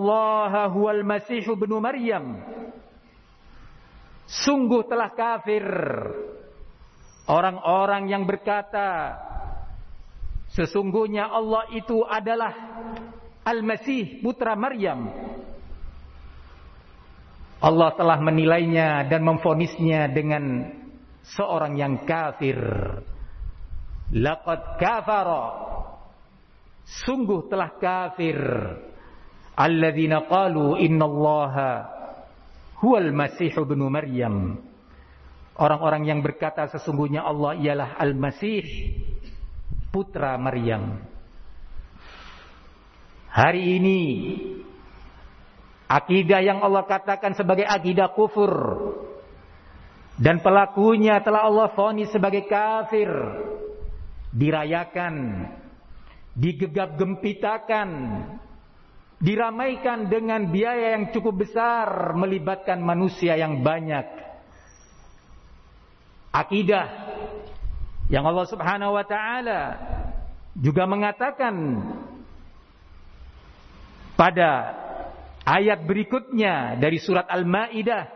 Allaha huwal Masih ibnu Maryam. Sungguh telah kafir orang-orang yang berkata sesungguhnya Allah itu adalah Al-Masih putra Maryam. Allah telah menilainya dan memvonisnya dengan seorang yang kafir. Laqad kafara, sungguh telah kafir alladzina qalu innallaha huwal Masih ibnu Maryam. Orang-orang yang berkata sesungguhnya Allah ialah Al-Masih putra Maryam. Hari ini akidah yang Allah katakan sebagai akidah kufur dan pelakunya telah Allah vonis sebagai kafir dirayakan, digegap-gempitakan, diramaikan dengan biaya yang cukup besar, melibatkan manusia yang banyak. Akidah yang Allah Subhanahu wa taala juga mengatakan pada ayat berikutnya dari surat Al-Maidah,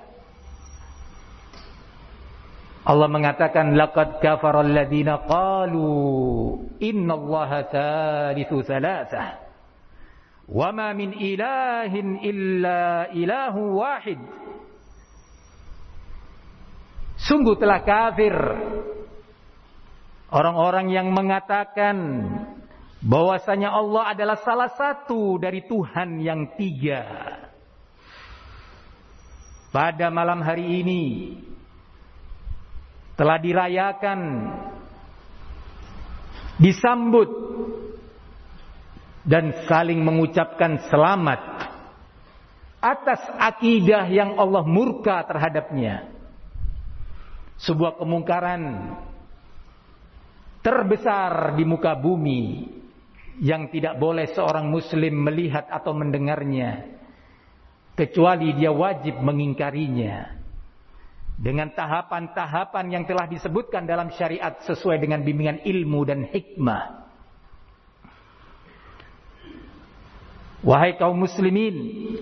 Allah mengatakan laqad kafara alladziina qalu innallaha tsalitsu tsalatsah wa ma min ilahin illa ilahu wahid. Sungguh telah kafir orang-orang yang mengatakan bahwasanya Allah adalah salah satu dari Tuhan yang tiga. Pada malam hari ini telah dirayakan, disambut dan saling mengucapkan selamat atas akidah yang Allah murka terhadapnya. Sebuah kemungkaran terbesar di muka bumi yang tidak boleh seorang muslim melihat atau mendengarnya kecuali dia wajib mengingkarinya dengan tahapan-tahapan yang telah disebutkan dalam syariat sesuai dengan bimbingan ilmu dan hikmah. Wahai kaum muslimin,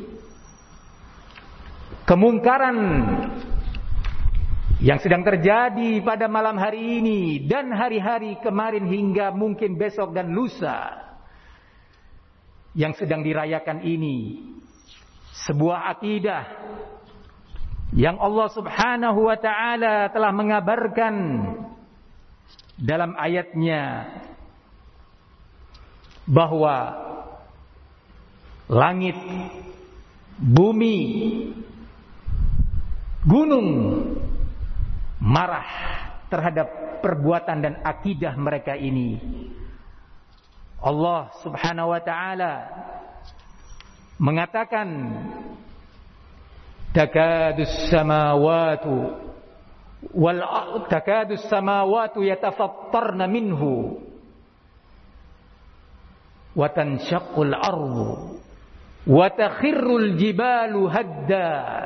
kemungkaran yang sedang terjadi pada malam hari ini dan hari-hari kemarin hingga mungkin besok dan lusa yang sedang dirayakan ini sebuah akidah yang Allah Subhanahu wa taala telah mengabarkan dalam ayatnya bahwa langit, bumi, gunung marah terhadap perbuatan dan akidah mereka ini. Allah Subhanahu wa taala mengatakan takadus samawatu yatafattarna minhu wa tanshaqqul ardu wa takhirrul jibalu hadda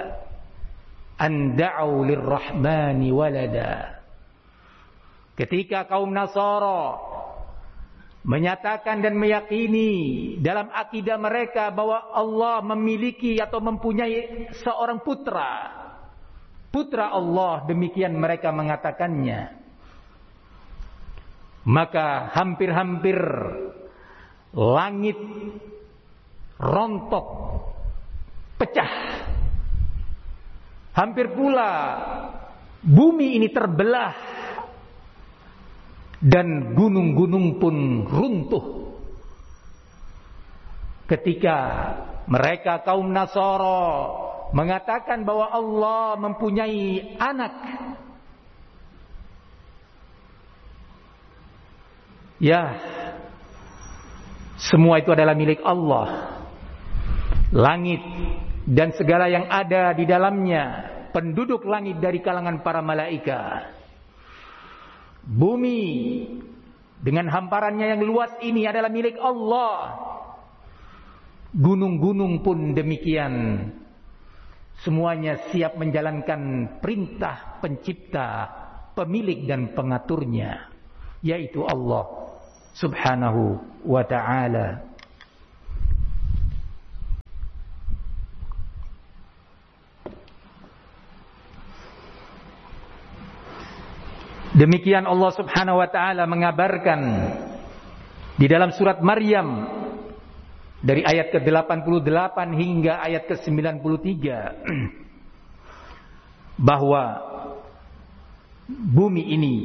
an da'u lirrahmani walada. Ketika kaum Nasara menyatakan dan meyakini dalam akidah mereka bahwa Allah memiliki atau mempunyai seorang putra Allah, demikian mereka mengatakannya, maka hampir-hampir langit rontok, pecah. Hampir pula bumi ini terbelah dan gunung-gunung pun runtuh ketika mereka kaum Nasara mengatakan bahwa Allah mempunyai anak. Ya, semua itu adalah milik Allah. Langit dan segala yang ada di dalamnya, penduduk langit dari kalangan para malaikat. Bumi dengan hamparannya yang luas ini adalah milik Allah. Gunung-gunung pun demikian. Semuanya siap menjalankan perintah pencipta, pemilik dan pengaturnya, yaitu Allah Subhanahu wa ta'ala. Demikian Allah Subhanahu wa taala mengabarkan di dalam surat Maryam dari ayat ke-88 hingga ayat ke-93 bahwa bumi ini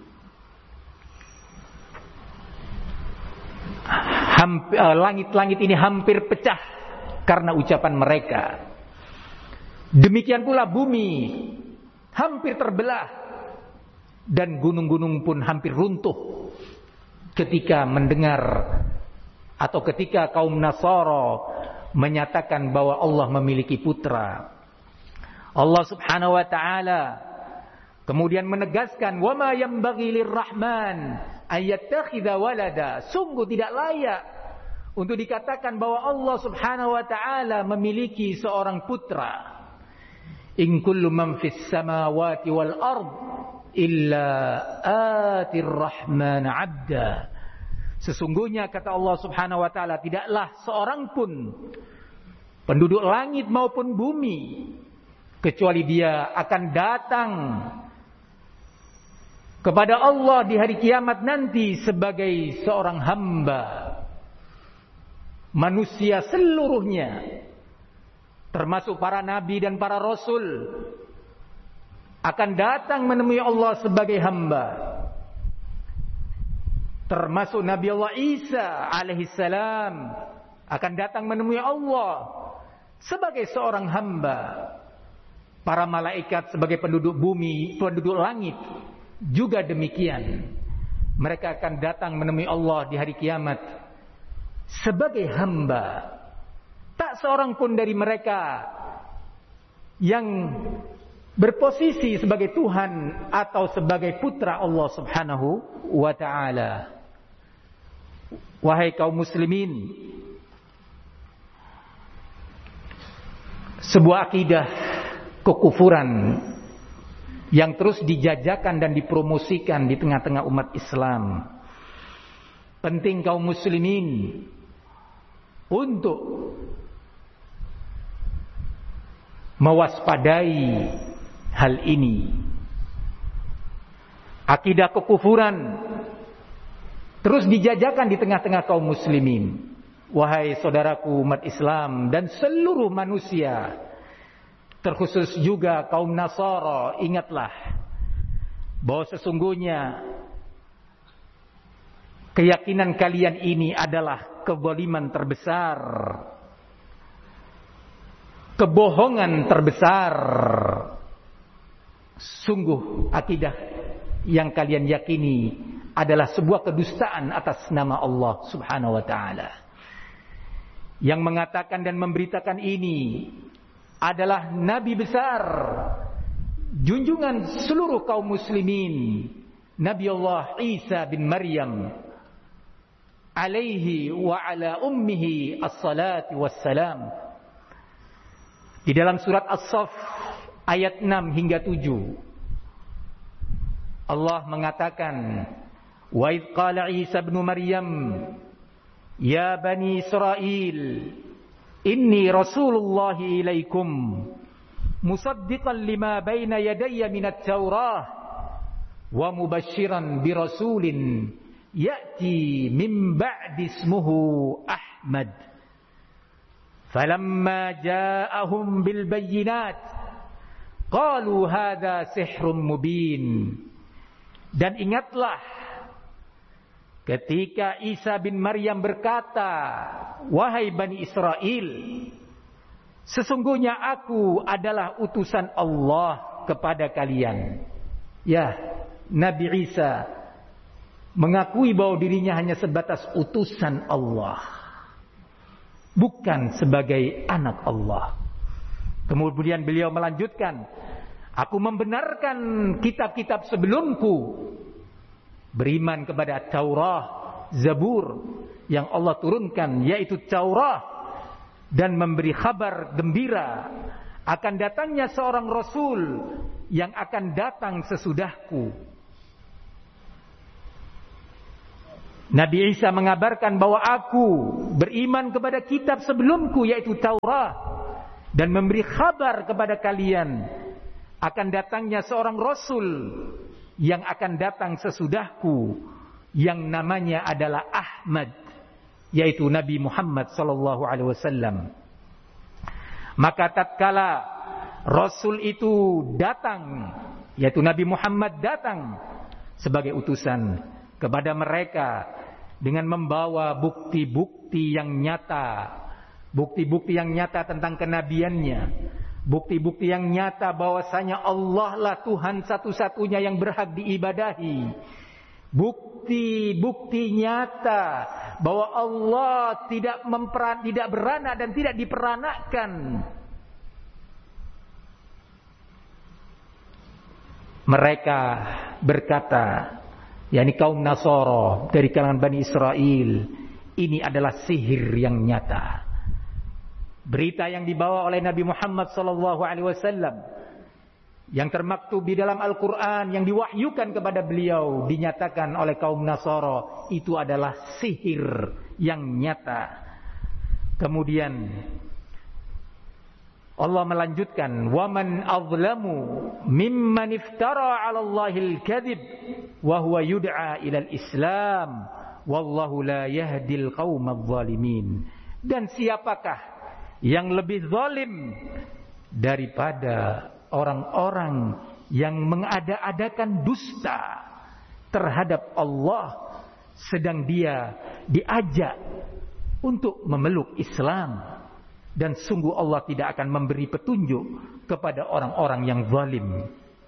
langit-langit ini hampir pecah karena ucapan mereka. Demikian pula bumi hampir terbelah dan gunung-gunung pun hampir runtuh ketika mendengar atau ketika kaum Nasara menyatakan bahwa Allah memiliki putra. Allah Subhanahu wa taala kemudian menegaskan, "Wa ma yanbaghi lirrahman ayattakhidha walada." Sungguh tidak layak untuk dikatakan bahwa Allah Subhanahu wa taala memiliki seorang putra. In kullu man fis samawati wal ard illa atir rahman 'abda. Sesungguhnya kata Allah Subhanahu wa taala, tidaklah seorang pun penduduk langit maupun bumi kecuali dia akan datang kepada Allah di hari kiamat nanti sebagai seorang hamba. Manusia seluruhnya, termasuk para nabi dan para rasul, akan datang menemui Allah sebagai hamba. Termasuk Nabi Allah Isa alaihissalam akan datang menemui Allah sebagai seorang hamba. Para malaikat sebagai penduduk bumi, penduduk langit juga demikian. Mereka akan datang menemui Allah di hari kiamat sebagai hamba. Tak seorang pun dari mereka yang berposisi sebagai Tuhan atau sebagai putra Allah Subhanahu wa ta'ala. Wahai kaum muslimin, sebuah akidah kekufuran yang terus dijajakan dan dipromosikan di tengah-tengah umat Islam. Penting kaum muslimin untuk mewaspadai hal ini. Akidah kekufuran terus dijajakan di tengah-tengah kaum muslimin. Wahai saudaraku umat Islam dan seluruh manusia, terkhusus juga kaum Nasara, ingatlah bahwa sesungguhnya keyakinan kalian ini adalah kezaliman terbesar, kebohongan terbesar. Sungguh akidah yang kalian yakini adalah sebuah kedustaan atas nama Allah Subhanahu wa ta'ala. Yang mengatakan dan memberitakan ini adalah Nabi besar, junjungan seluruh kaum muslimin, Nabi Allah Isa bin Maryam alaihi wa ala ummihi as-salatu wassalam. Di dalam surat As-Saff ayat 6 hingga 7 Allah mengatakan, "Wa idh qala Isa bin Maryam ya bani Israil inni rasulullahi ilaikum musaddiqan lima baina yadayya minat taurah wa mubashiran bi rasulin ya'ti min ba'di ismuhu Ahmad. Falamma ja'ahum bil bayyinat qalu hadha sihrun mubin." Dan ingatlah ketika Isa bin Maryam berkata, "Wahai Bani Israel, sesungguhnya aku adalah utusan Allah kepada kalian." Ya, Nabi Isa mengakui bahwa dirinya hanya sebatas utusan Allah, bukan sebagai anak Allah. Kemudian beliau melanjutkan, "Aku membenarkan kitab-kitab sebelumku, beriman kepada Taurat, Zabur yang Allah turunkan, yaitu Taurat, dan memberi kabar gembira akan datangnya seorang Rasul yang akan datang sesudahku." Nabi Isa mengabarkan bahwa aku beriman kepada kitab sebelumku, yaitu Taurat, dan memberi kabar kepada kalian akan datangnya seorang Rasul yang akan datang sesudahku yang namanya adalah Ahmad, yaitu Nabi Muhammad sallallahu alaihi wasallam. Maka tatkala Rasul itu datang, yaitu Nabi Muhammad datang sebagai utusan kepada mereka dengan membawa bukti-bukti yang nyata, bukti-bukti yang nyata tentang kenabiannya, bukti-bukti yang nyata bahwasanya Allah lah Tuhan satu-satunya yang berhak diibadahi, bukti-bukti nyata bahwa Allah tidak beranak dan tidak diperanakkan. Mereka berkata, yakni kaum Nasara dari kalangan Bani Israel, ini adalah sihir yang nyata. Berita yang dibawa oleh Nabi Muhammad SAW yang termaktub di dalam Al-Quran, yang diwahyukan kepada beliau, dinyatakan oleh kaum Nasara itu adalah sihir yang nyata. Kemudian Allah melanjutkan, "Waman azlamu mimman iftara 'ala Allahil kadzib wa huwa yud'a ilal Islam wallahu la yahdil qaumadz zalimin." Dan siapakah yang lebih zalim daripada orang-orang yang mengada-adakan dusta terhadap Allah sedang dia diajak untuk memeluk Islam, dan sungguh Allah tidak akan memberi petunjuk kepada orang-orang yang zalim.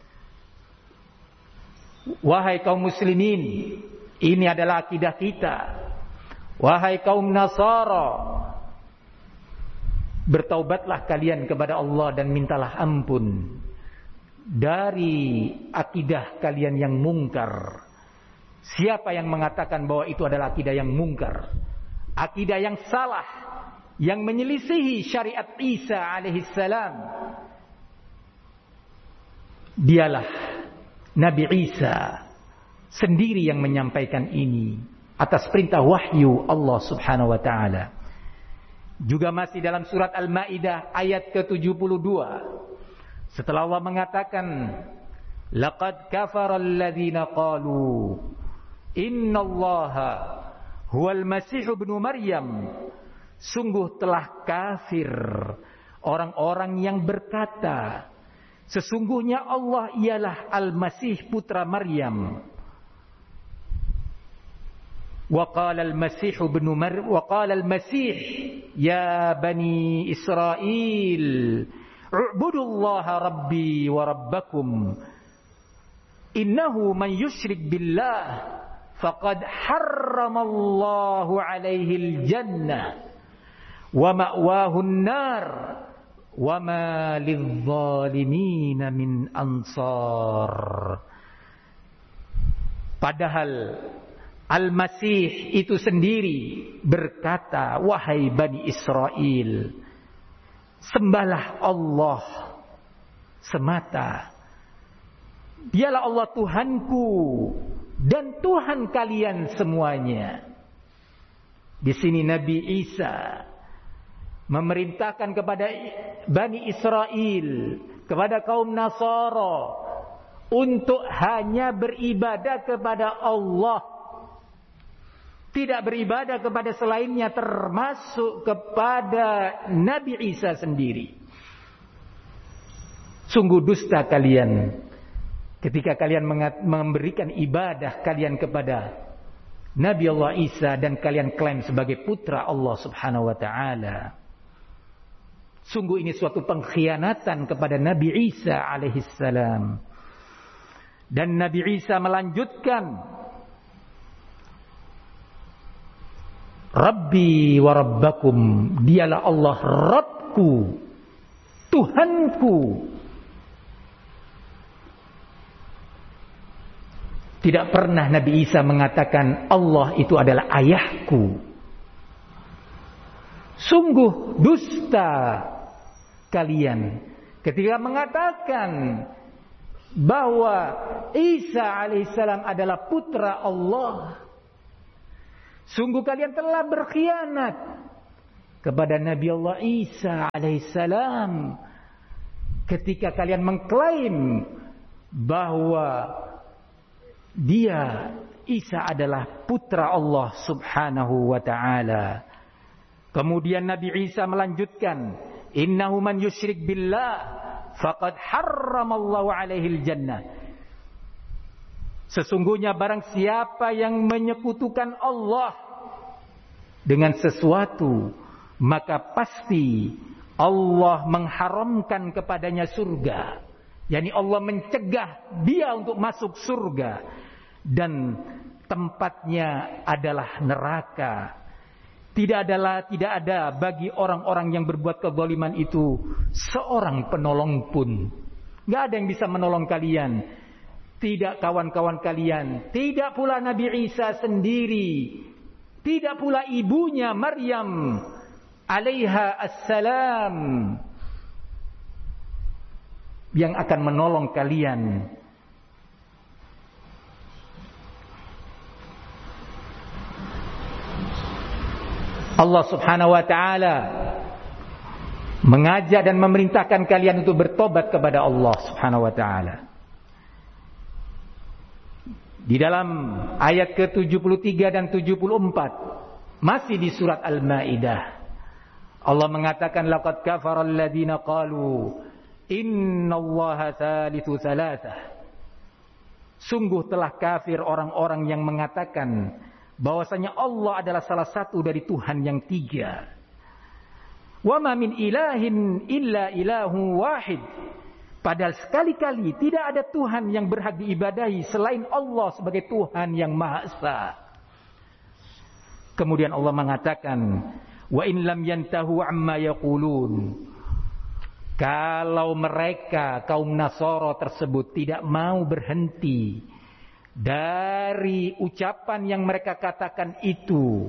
Wahai kaum muslimin, ini adalah akidah kita. Wahai kaum Nasara, bertaubatlah kalian kepada Allah dan mintalah ampun dari akidah kalian yang mungkar. Siapa yang mengatakan bahwa itu adalah akidah yang mungkar, akidah yang salah, yang menyelisihi syariat Isa alaihissalam, dialah Nabi Isa sendiri yang menyampaikan ini atas perintah wahyu Allah subhanahu wa ta'ala. Juga masih dalam surat Al-Ma'idah ayat ke-72, setelah Allah mengatakan, "Laqad kafara alladhina qalu innallaha huwal masih ibnu Maryam." Sungguh telah kafir orang-orang yang berkata, sesungguhnya Allah ialah Al-Masih putra Maryam. Wa qala al-Masih ibnu Maryam wa qala al-Masih ya bani Israil u'budullaha rabbi wa rabbakum innahu man yusyrik billah faqad harramallahu alaihi al-jannah wa ma'wahun nar wa ma lidh-dhalimin min ansar. Padahal Al-Masih itu sendiri berkata, wahai Bani Israel, sembahlah Allah semata. Dialah Allah Tuhanku dan Tuhan kalian semuanya. Di sini Nabi Isa memerintahkan kepada Bani Israel, kepada kaum Nasara, untuk hanya beribadah kepada Allah, tidak beribadah kepada selainnya, termasuk kepada Nabi Isa sendiri. Sungguh dusta kalian ketika kalian memberikan ibadah kalian kepada Nabi Allah Isa dan kalian klaim sebagai putra Allah subhanahu wa ta'ala. Sungguh ini suatu pengkhianatan kepada Nabi Isa alaihissalam. Dan Nabi Isa melanjutkan, Rabbi wa Rabbakum, dialah Allah Rabbku, Tuhanku. Tidak pernah Nabi Isa mengatakan Allah itu adalah ayahku. Sungguh dusta kalian ketika mengatakan bahwa Isa alaihissalam adalah putra Allah. Sungguh kalian telah berkhianat kepada Nabi Allah Isa alaihissalam ketika kalian mengklaim bahwa Dia, Isa adalah putra Allah subhanahu wa ta'ala. Kemudian Nabi Isa melanjutkan, innahu man yusyrik billah faqad harramallahu alaihil jannah. Sesungguhnya barang siapa yang menyekutukan Allah dengan sesuatu, maka pasti Allah mengharamkan kepadanya surga. Yani Allah mencegah dia untuk masuk surga. Dan tempatnya adalah neraka. Tidak ada bagi orang-orang yang berbuat kezaliman itu seorang penolong pun. Gak ada yang bisa menolong kalian. Tidak kawan-kawan kalian. Tidak pula Nabi Isa sendiri. Tidak pula ibunya Maryam alaiha assalam yang akan menolong kalian. Allah subhanahu wa ta'ala mengajak dan memerintahkan kalian untuk bertobat kepada Allah subhanahu wa ta'ala. Di dalam ayat ke-73 dan 74 masih di surat Al-Maidah, Allah mengatakan laqad kafara alladziina qalu innallaha tsalitsu tsalatsah. Sungguh telah kafir orang-orang yang mengatakan bahwasanya Allah adalah salah satu dari Tuhan yang tiga. Wa ma min ilahin illa ilahu wahid. Padahal sekali-kali tidak ada Tuhan yang berhak diibadahi selain Allah sebagai Tuhan yang Maha Esa. Kemudian Allah mengatakan, wa in lam yantahu amma yaqulun. Kalau mereka kaum Nasara tersebut tidak mau berhenti dari ucapan yang mereka katakan itu,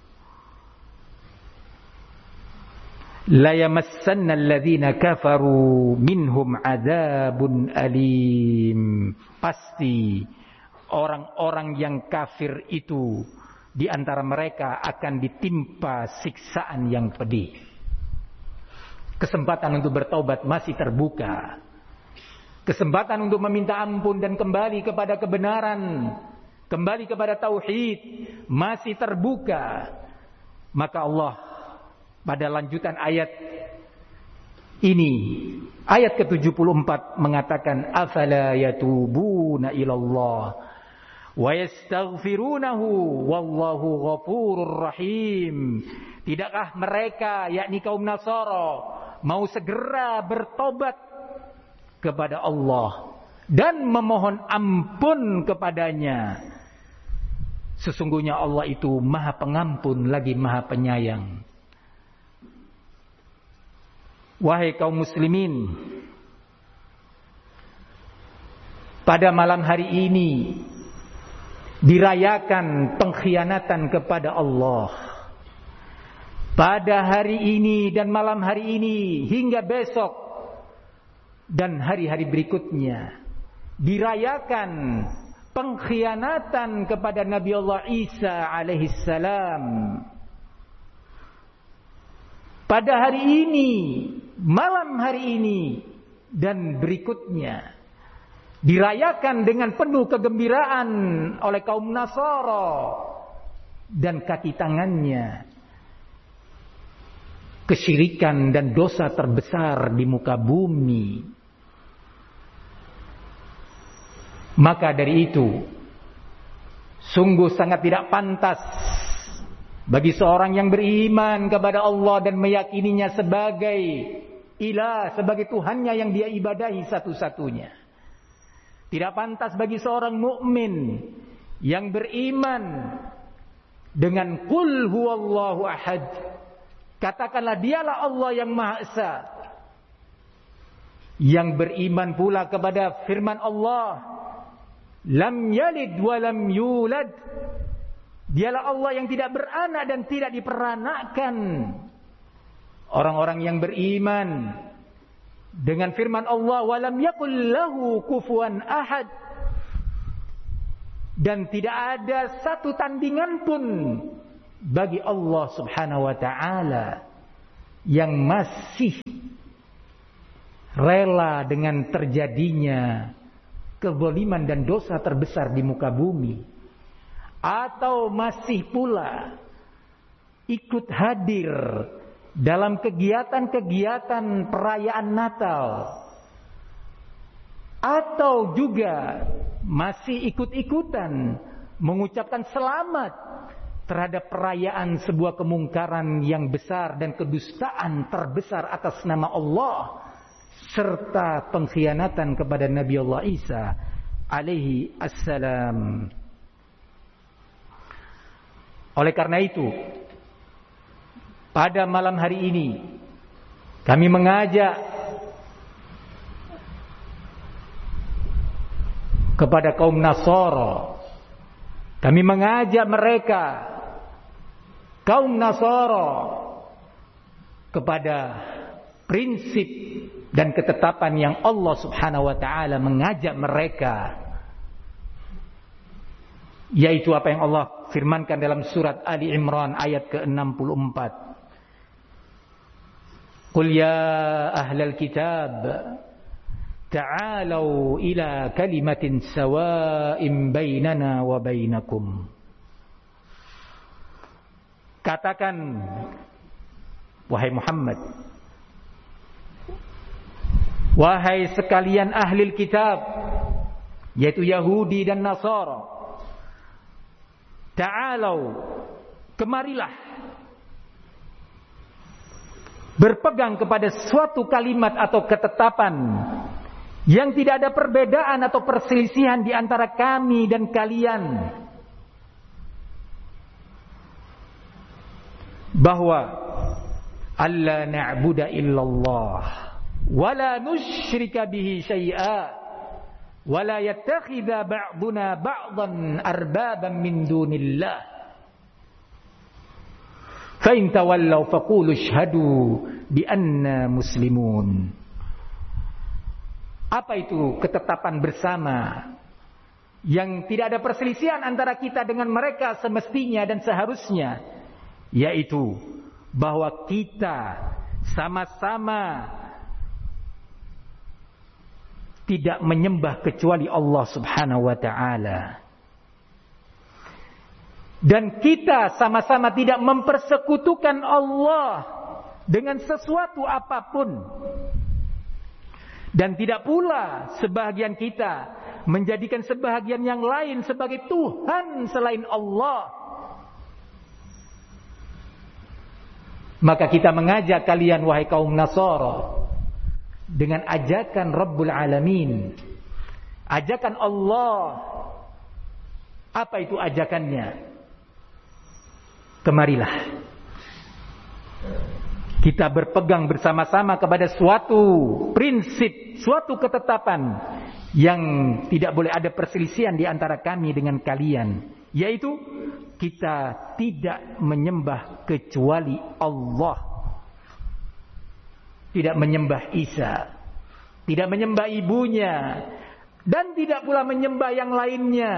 la yamassanna alladhina kafaru minhum adzabun alim. Pasti orang-orang yang kafir itu di antara mereka akan ditimpa siksaan yang pedih. Kesempatan untuk bertaubat masih terbuka. Kesempatan untuk meminta ampun dan kembali kepada kebenaran, kembali kepada tauhid masih terbuka. Maka Allah pada lanjutan ayat ini, ayat ke-74 mengatakan, afala yatubuna ilallah wa yastaghfirunahu wallahu ghafurur rahim. Tidakkah mereka, yakni kaum Nasara, mau segera bertobat kepada Allah dan memohon ampun kepadanya? Sesungguhnya Allah itu Maha Pengampun lagi Maha Penyayang. Wahai kaum muslimin, pada malam hari ini dirayakan pengkhianatan kepada Allah. Pada hari ini dan malam hari ini hingga besok dan hari-hari berikutnya dirayakan pengkhianatan kepada Nabi Allah Isa alaihissalam. Pada hari ini, malam hari ini dan berikutnya dirayakan dengan penuh kegembiraan oleh kaum Nasara dan kaki tangannya. Kesyirikan dan dosa terbesar di muka bumi. Maka dari itu, sungguh sangat tidak pantas bagi seorang yang beriman kepada Allah dan meyakininya sebagai ilah, sebagai Tuhannya yang dia ibadahi satu-satunya. Tidak pantas bagi seorang mukmin yang beriman dengan qul huwallahu ahad. Katakanlah dialah Allah yang Maha Esa. Yang beriman pula kepada firman Allah, lam yalid wa lam yulad. Dialah Allah yang tidak beranak dan tidak diperanakkan. Orang-orang yang beriman dengan firman Allah, wa lam yakul lahu kufuwan ahad. Dan tidak ada satu tandingan pun bagi Allah subhanahu wa ta'ala yang masih rela dengan terjadinya kezaliman dan dosa terbesar di muka bumi, atau masih pula ikut hadir dalam kegiatan-kegiatan perayaan Natal, atau juga masih ikut-ikutan mengucapkan selamat terhadap perayaan sebuah kemungkaran yang besar dan kedustaan terbesar atas nama Allah, serta pengkhianatan kepada Nabi Allah Isa alaihi assalam. Oleh karena itu, pada malam hari ini kami mengajak kepada kaum Nasara, kami mengajak mereka, kaum Nasara, kepada prinsip dan ketetapan yang Allah Subhanahu wa taala mengajak mereka, yaitu apa yang Allah firmankan dalam surat Ali Imran ayat ke-64. Qul ya ahlal kitab ta'alau ila kalimatin sawa'in bainana wa bainakum. Katakan, wahai Muhammad, wahai sekalian ahli kitab, yaitu Yahudi dan Nasara, ta'alau, kemarilah, berpegang kepada suatu kalimat atau ketetapan yang tidak ada perbedaan atau perselisihan di antara kami dan kalian, bahwa alla na'budu illallah wa la nusyrika bihi syai'a wa la yattakhidha ba'duna ba'dan arbaban min dunillah fa in tawallaw faqulu ashhadu bi anna muslimun. Apa itu ketetapan bersama yang tidak ada perselisihan antara kita dengan mereka semestinya dan seharusnya, yaitu bahwa kita sama-sama tidak menyembah kecuali Allah Subhanahu wa taala, dan kita sama-sama tidak mempersekutukan Allah dengan sesuatu apapun, dan tidak pula sebahagian kita menjadikan sebahagian yang lain sebagai Tuhan selain Allah. Maka kita mengajak kalian, wahai kaum Nasara, dengan ajakan Rabbul Alamin, ajakan Allah. Apa itu ajakannya? Kemarilah kita berpegang bersama-sama kepada suatu prinsip, suatu ketetapan yang tidak boleh ada perselisihan di antara kami dengan kalian, yaitu kita tidak menyembah kecuali Allah, tidak menyembah Isa, tidak menyembah ibunya, dan tidak pula menyembah yang lainnya,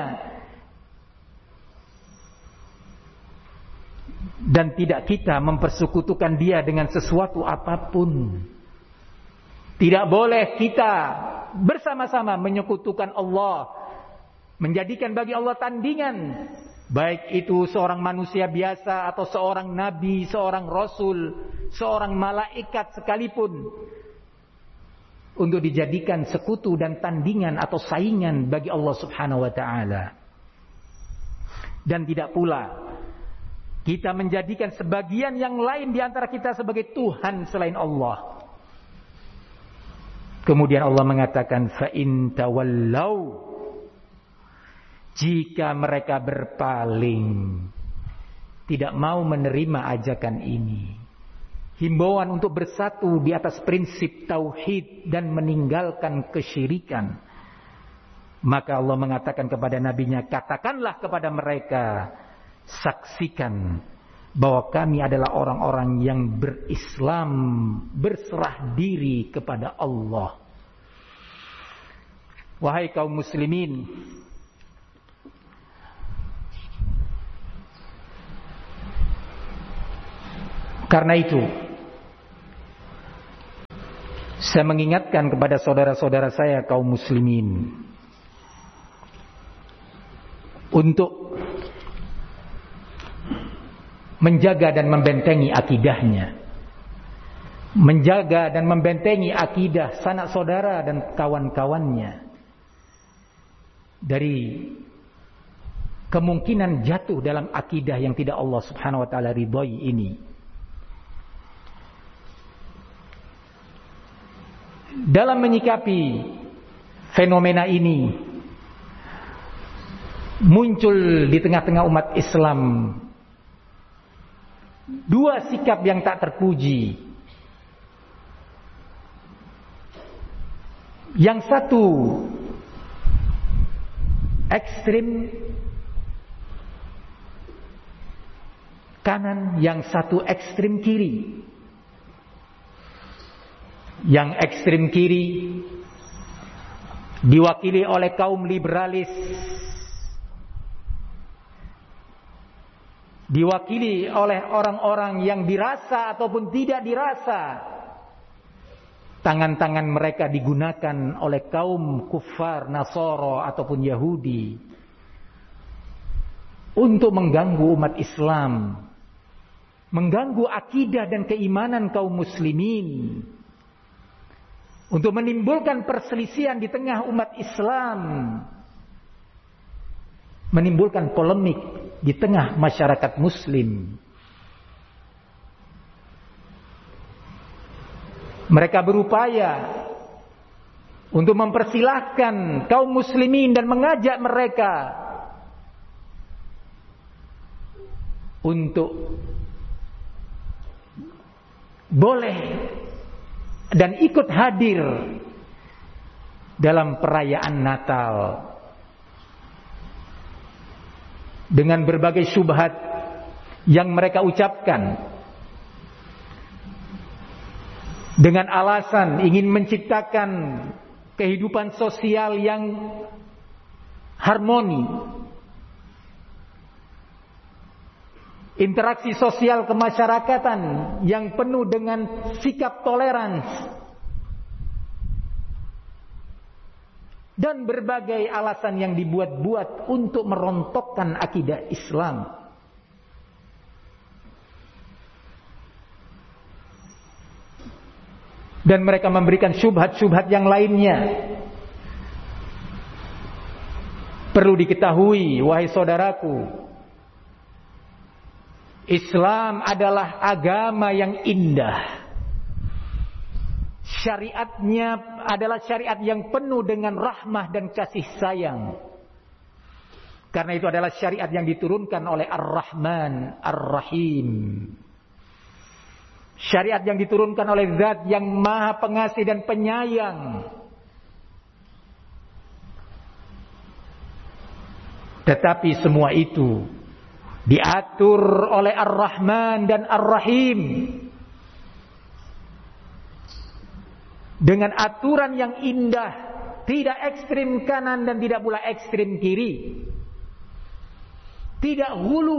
dan tidak kita mempersekutukan dia dengan sesuatu apapun. Tidak boleh kita bersama-sama menyekutukan Allah, menjadikan bagi Allah tandingan, baik itu seorang manusia biasa atau seorang nabi, seorang rasul, seorang malaikat sekalipun, untuk dijadikan sekutu dan tandingan atau saingan bagi Allah Subhanahu wa taala. Dan tidak pula kita menjadikan sebagian yang lain di antara kita sebagai Tuhan selain Allah. Kemudian Allah mengatakan, fa in tawallau, jika mereka berpaling, tidak mau menerima ajakan ini, himbauan untuk bersatu di atas prinsip tauhid dan meninggalkan kesyirikan, maka Allah mengatakan kepada nabinya, katakanlah kepada mereka, saksikan bahwa kami adalah orang-orang yang berislam, berserah diri kepada Allah. Wahai kaum muslimin, karena itu saya mengingatkan kepada saudara-saudara saya kaum muslimin untuk menjaga dan membentengi akidahnya, menjaga dan membentengi akidah sanak saudara dan kawan-kawannya dari kemungkinan jatuh dalam akidah yang tidak Allah Subhanahu wa taala ridhoi ini. Dalam menyikapi fenomena ini, muncul di tengah-tengah umat Islam dua sikap yang tak terpuji. Yang satu ekstrim kanan, yang satu ekstrim kiri. Yang ekstrim kiri diwakili oleh kaum liberalis, diwakili oleh orang-orang yang dirasa ataupun tidak dirasa tangan-tangan mereka digunakan oleh kaum kufar Nasara ataupun Yahudi untuk mengganggu umat Islam, mengganggu akidah dan keimanan kaum muslimin, untuk menimbulkan perselisihan di tengah umat Islam, menimbulkan polemik di tengah masyarakat muslim. Mereka berupaya untuk mempersilahkan kaum muslimin dan mengajak mereka untuk boleh dan ikut hadir dalam perayaan Natal dengan berbagai syubhat yang mereka ucapkan, dengan alasan ingin menciptakan kehidupan sosial yang harmoni, interaksi sosial kemasyarakatan yang penuh dengan sikap toleransi, dan berbagai alasan yang dibuat-buat untuk merontokkan akidah Islam. Dan mereka memberikan syubhat-syubhat yang lainnya. Perlu diketahui, wahai saudaraku, Islam adalah agama yang indah. Syariatnya adalah syariat yang penuh dengan rahmah dan kasih sayang. Karena itu adalah syariat yang diturunkan oleh Ar-Rahman Ar-Rahim. Syariat yang diturunkan oleh Zat yang Maha Pengasih dan Penyayang. Tetapi semua itu diatur oleh Ar-Rahman dan Ar-Rahim dengan aturan yang indah, tidak ekstrim kanan dan tidak pula ekstrim kiri, tidak hulu,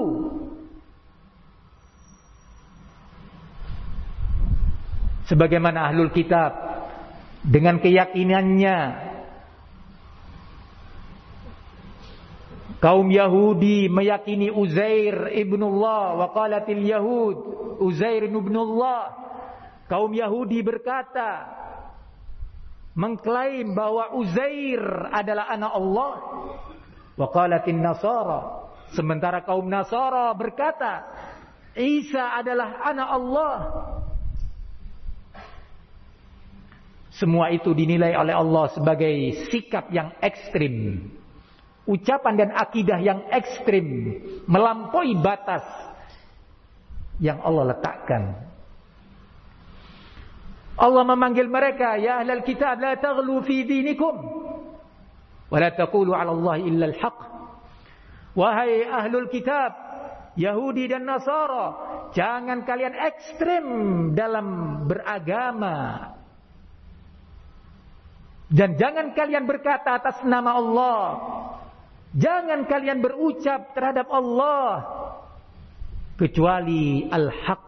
sebagaimana ahlul kitab dengan keyakinannya kaum Yahudi meyakini Uzair ibnullah, wa qalatil Yahud Uzair ibnullah. Kaum Yahudi berkata, mengklaim bahwa Uzair adalah anak Allah. Wa qalatin Nasara, sementara kaum Nasara berkata Isa adalah anak Allah. Semua itu dinilai oleh Allah sebagai sikap yang ekstrim, ucapan dan akidah yang ekstrim, melampaui batas yang Allah letakkan. Allah memanggil mereka, ya ahlal kitab la taghlu fi dinikum wa la taqulu 'ala Allah illa al-haq. Wahai ahlul kitab, Yahudi dan Nasara, jangan kalian ekstrim dalam beragama. Dan jangan kalian berkata atas nama Allah, jangan kalian berucap terhadap Allah kecuali al-haq.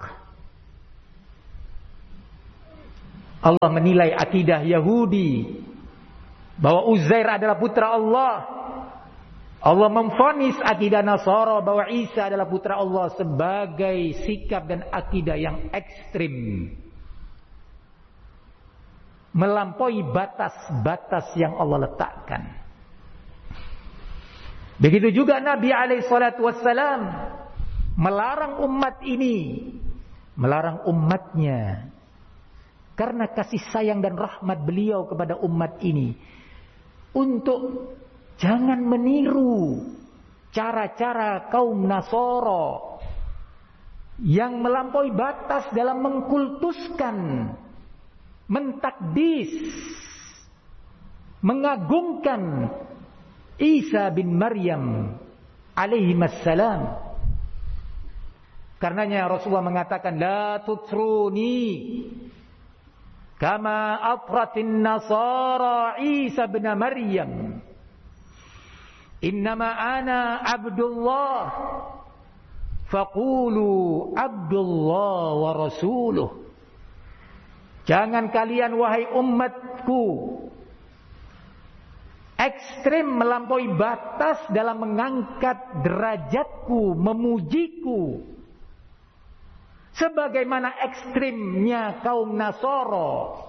Allah menilai akidah Yahudi bahwa Uzair adalah putra Allah Allah memvonis akidah Nasara bahwa Isa adalah putra Allah sebagai sikap dan akidah yang ekstrim, melampaui batas-batas yang Allah letakkan. Begitu juga Nabi alaihissalatu wassalam melarang umat ini, melarang umatnya, karena kasih sayang dan rahmat beliau kepada umat ini, untuk jangan meniru cara-cara kaum Nasara yang melampaui batas dalam mengkultuskan, mentakdis, mengagungkan Isa bin Maryam alaihissalam. Karenanya Rasulullah mengatakan, la tutruni kama atratin Nasara Isa bin Maryam. Innama ana Abdullah faqulu Abdullah wa rasuluh. Jangan kalian wahai umatku ekstrim melampaui batas dalam mengangkat derajatku, memujiku, sebagaimana ekstrimnya kaum Nasara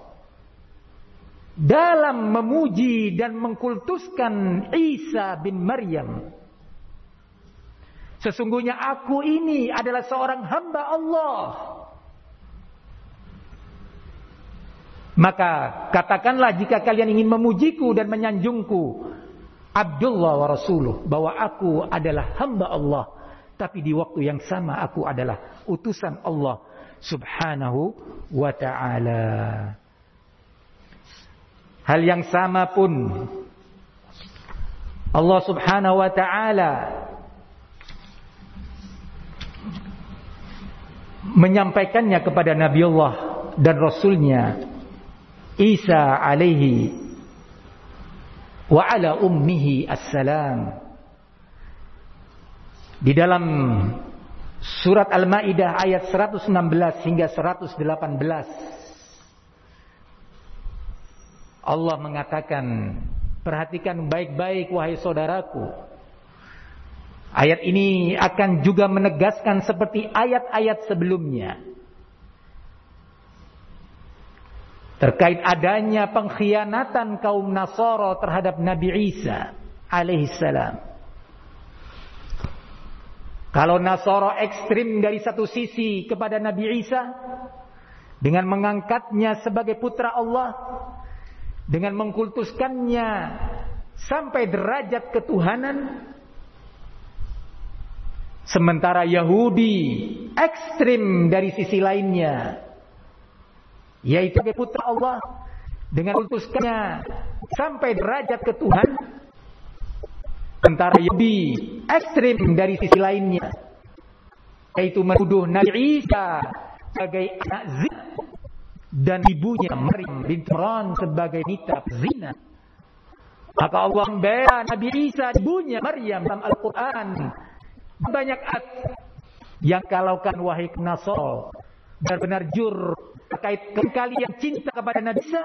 dalam memuji dan mengkultuskan Isa bin Maryam. Sesungguhnya aku ini adalah seorang hamba Allah. Maka katakanlah jika kalian ingin memujiku dan menyanjungku, Abdullah wa rasuluh, bahwa aku adalah hamba Allah, tapi di waktu yang sama aku adalah utusan Allah subhanahu wa ta'ala. Hal yang sama pun Allah subhanahu wa ta'ala menyampaikannya kepada Nabi Allah dan Rasulnya Isa alaihi wa ala ummihi assalam. Di dalam surat Al-Maidah ayat 116 hingga 118 Allah mengatakan, perhatikan baik-baik wahai saudaraku. Ayat ini akan juga menegaskan seperti ayat-ayat sebelumnya terkait adanya pengkhianatan kaum Nasara terhadap Nabi Isa alaihissalam. Kalau Nasara ekstrim dari satu sisi kepada Nabi Isa dengan mengangkatnya sebagai putra Allah, dengan mengkultuskannya sampai derajat ketuhanan, sementara Yahudi ekstrim dari sisi lainnya, yaitu sebagai putra Allah dengan kultuskannya sampai derajat ketuhanan. Sementara Yahudi ekstrim dari sisi lainnya, yaitu menuduh Nabi Isa sebagai anak zina dan ibunya Maryam bint Imran sebagai wanita zina. Maka Allah membela Nabi Isa, ibunya Maryam dalam Al-Quran. Banyak ayat yang kalaukan wahai Nasara benar-benar jur terkait kalian cinta kepada Nabi Isa,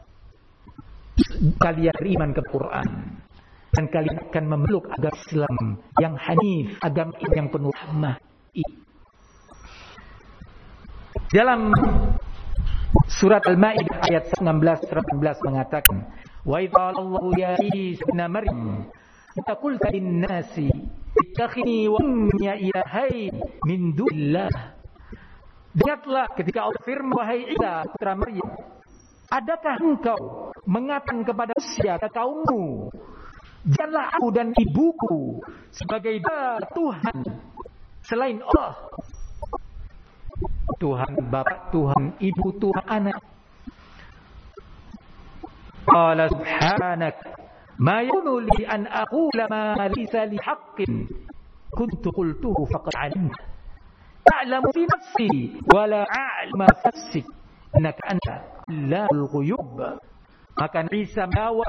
kalian beriman ke Quran dan kalian akan memeluk agama Islam yang hanif, agama yang penuh rahmah. Dalam surat Al-Maidah ayat 19-18 mengatakan, wa idza Allahu ya Isa ibn Maryam taqulta lin-nasi ittakhini wa ummi ilahain min dunillah. Ingatlah ketika Allah firman, wahai Isa putra Maryam, adakah engkau mengatakan kepada manusia, ke kaummu, janganlah aku dan ibuku sebagai Tuhan selain Allah. Tuhan Bapa, Tuhan Ibu, Tuhan Anak. Qala subhanak ma yakunu li an aqula ma laysa li haqqin kuntu qultuhu faqad 'alimta ta'lamu fi nafsi wa la a'lamu ma fi nafsik innaka anta allamul ghuyub. Maka Isa menjawab,